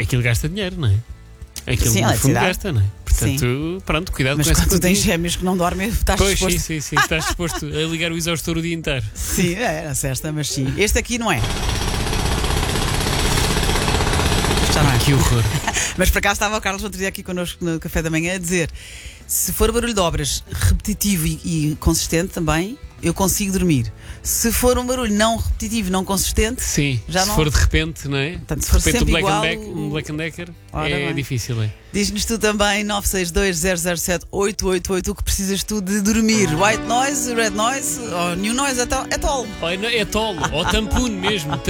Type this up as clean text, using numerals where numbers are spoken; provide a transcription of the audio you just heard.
aquilo gasta dinheiro, não é? Aquilo Sim, no fundo eletricidade. gasta, não é? Portanto, pronto, cuidado Mas com essa quando tu tens continha. gêmeos que não dormem, estás Pois, disposto. sim, estás disposto a ligar o exaustor o dia inteiro. Sim, era cesta, mas sim. Este aqui não é. Já não é. Que horror. Mas por acaso estava o Carlos outro dia aqui connosco no café da manhã a dizer: se for barulho de obras repetitivo e consistente também, eu consigo dormir. Se for um barulho não repetitivo, não consistente, Sim, Já se não- for de repente, não é? Portanto, se De for repente sempre um igual, Black and Decker Ora é bem. difícil, é? diz-nos tu também 962-007-888 o que precisas tu de dormir. White noise, red noise ou new noise at all. É tolo, ou tampone mesmo.